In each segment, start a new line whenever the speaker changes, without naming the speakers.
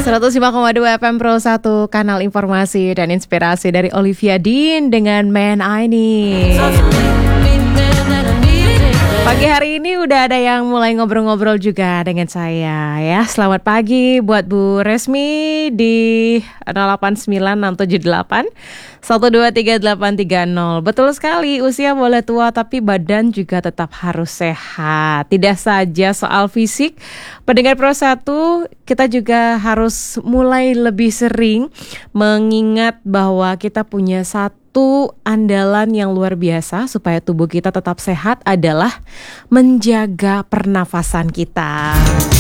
105,2 FM Pro 1, kanal informasi dan inspirasi dari Olivia Dean dengan Man I Need. Pagi hari ini udah ada yang mulai ngobrol-ngobrol juga dengan saya ya. Selamat pagi buat Bu Resmi di 089678 1238830. Betul sekali, usia boleh tua tapi badan juga tetap harus sehat. Tidak saja soal fisik, pendengar Pro 1, kita juga harus mulai lebih sering mengingat bahwa kita punya satu andalan yang luar biasa supaya tubuh kita tetap sehat adalah menjaga pernafasan kita.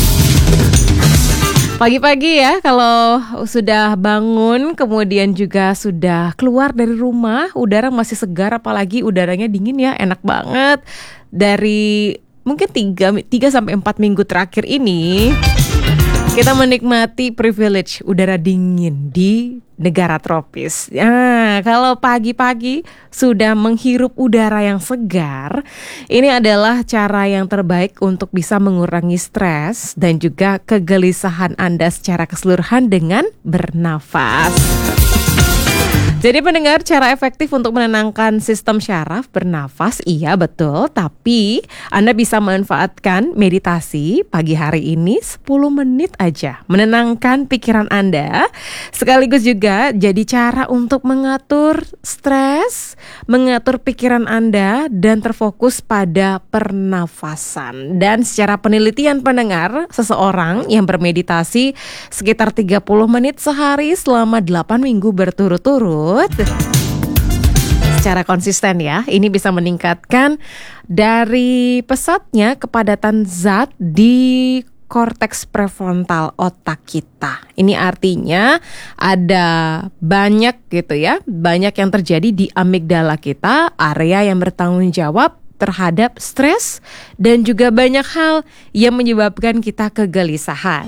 Pagi-pagi ya, kalau sudah bangun kemudian juga sudah keluar dari rumah, udara masih segar, apalagi udaranya dingin ya, enak banget. Dari mungkin 3 sampai 4 minggu terakhir ini kita menikmati privilege udara dingin di negara tropis. Nah, kalau pagi-pagi sudah menghirup udara yang segar, ini adalah cara yang terbaik untuk bisa mengurangi stres dan juga kegelisahan Anda secara keseluruhan dengan bernafas. Jadi pendengar, cara efektif untuk menenangkan sistem syaraf bernafas, iya betul, tapi Anda bisa manfaatkan meditasi pagi hari ini 10 menit aja. Menenangkan pikiran Anda, sekaligus juga jadi cara untuk mengatur stres, mengatur pikiran Anda, dan terfokus pada pernafasan. Dan secara penelitian pendengar, seseorang yang bermeditasi sekitar 30 menit sehari selama 8 minggu berturut-turut, secara konsisten ya, ini bisa meningkatkan dari pesatnya kepadatan zat di korteks prefrontal otak kita. Ini artinya ada banyak gitu ya, banyak yang terjadi di amigdala kita, area yang bertanggung jawab terhadap stres dan juga banyak hal yang menyebabkan kita kegelisahan.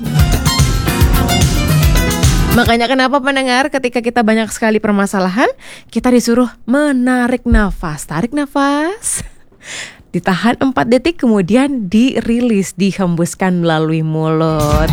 Makanya kenapa pendengar, ketika kita banyak sekali permasalahan, kita disuruh menarik nafas. Tarik nafas, ditahan 4 detik, kemudian dirilis, dihembuskan melalui mulut.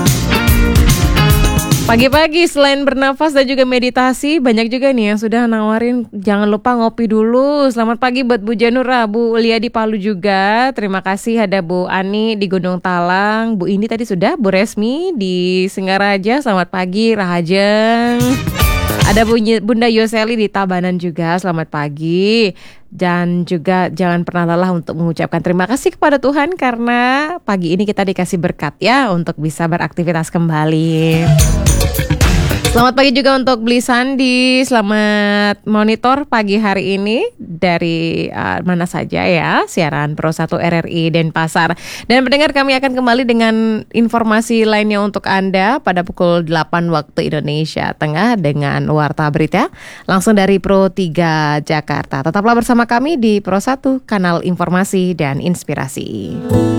Pagi-pagi selain bernafas dan juga meditasi, banyak juga nih yang sudah nawarin jangan lupa ngopi dulu. Selamat pagi buat Bu Janura, Bu Lia di Palu juga. Terima kasih, ada Bu Ani di Gunung Talang, Bu Indi tadi sudah, Bu Resmi di Singaraja. Selamat pagi Rahajeng. Ada Bunda Yoseli di Tabanan juga, selamat pagi. Dan juga jangan pernah lelah untuk mengucapkan terima kasih kepada Tuhan karena pagi ini kita dikasih berkat ya untuk bisa beraktivitas kembali. Selamat pagi juga untuk Beli Sandi, selamat monitor pagi hari ini dari mana saja ya, siaran Pro 1 RRI Denpasar. Dan pendengar, kami akan kembali dengan informasi lainnya untuk Anda pada pukul 8 waktu Indonesia Tengah dengan Warta Berita langsung dari Pro 3 Jakarta. Tetaplah bersama kami di Pro 1, kanal informasi dan inspirasi.